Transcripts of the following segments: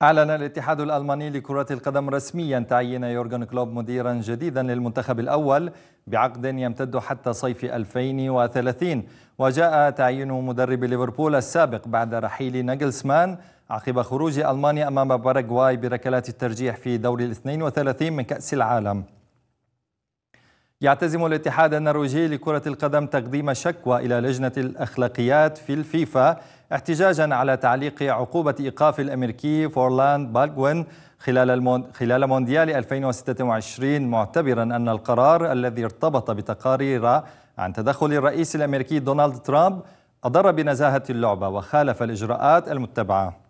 أعلن الاتحاد الألماني لكرة القدم رسميا تعيين يورغن كلوب مديرا جديدا للمنتخب الأول بعقد يمتد حتى صيف 2030. وجاء تعيين مدرب ليفربول السابق بعد رحيل ناغلسمان عقب خروج ألمانيا أمام باراغواي بركلات الترجيح في دور 32 من كأس العالم. يعتزم الاتحاد النرويجي لكرة القدم تقديم شكوى إلى لجنة الأخلاقيات في الفيفا احتجاجا على تعليق عقوبة إيقاف الأمريكي فورلاند بالغوين خلال مونديال 2026، معتبرا أن القرار الذي ارتبط بتقارير عن تدخل الرئيس الأمريكي دونالد ترامب أضر بنزاهة اللعبة وخالف الإجراءات المتبعة.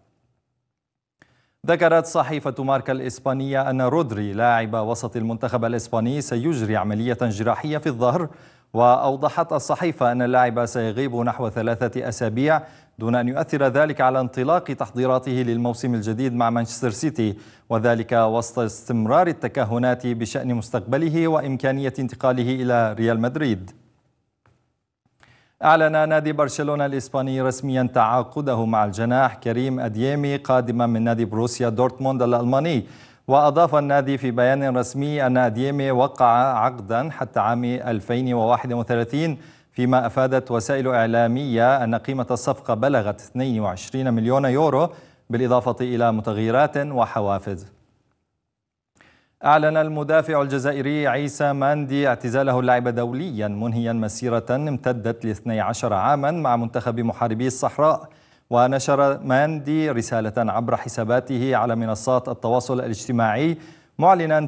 ذكرت صحيفة ماركا الإسبانية أن رودري لاعب وسط المنتخب الإسباني سيجري عملية جراحية في الظهر، وأوضحت الصحيفة أن اللاعب سيغيب نحو 3 أسابيع دون أن يؤثر ذلك على انطلاق تحضيراته للموسم الجديد مع مانشستر سيتي، وذلك وسط استمرار التكهنات بشأن مستقبله وإمكانية انتقاله إلى ريال مدريد. أعلن نادي برشلونة الإسباني رسميا تعاقده مع الجناح كريم أديمي قادما من نادي بروسيا دورتموند الألماني. وأضاف النادي في بيان رسمي أن أديمي وقع عقدا حتى عام 2031، فيما أفادت وسائل إعلامية أن قيمة الصفقة بلغت 22 مليون يورو بالإضافة إلى متغيرات وحوافز. أعلن المدافع الجزائري عيسى ماندي اعتزاله اللعب دوليا، منهيا مسيرة امتدت ل12 عاما مع منتخب محاربي الصحراء. ونشر ماندي رسالة عبر حساباته على منصات التواصل الاجتماعي معلنا